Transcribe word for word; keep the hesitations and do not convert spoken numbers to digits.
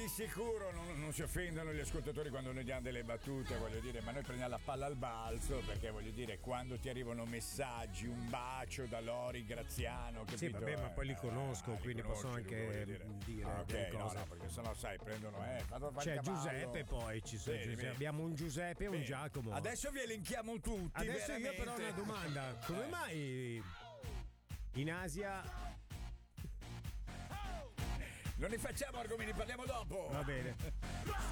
di sicuro non, non si offendono gli ascoltatori quando noi diamo delle battute, voglio dire, ma noi prendiamo la palla al balzo, perché voglio dire, quando ti arrivano messaggi, un bacio da Lori Graziano, capito? Sì, vabbè, ma poi li conosco, Ah, quindi li posso conosci, anche dire, dire ah, delle ok, no, cose. no, perché sennò sai, prendono, eh, vado a fare C'è il cavallo. Giuseppe, poi ci sono Bene, Giuseppe. bene. Abbiamo un Giuseppe e un Bene. Giacomo. Adesso vi elenchiamo tutti. Adesso io veramente. però ho una domanda. Come Eh. mai in Asia... Non ne facciamo argomenti, parliamo dopo. Va bene.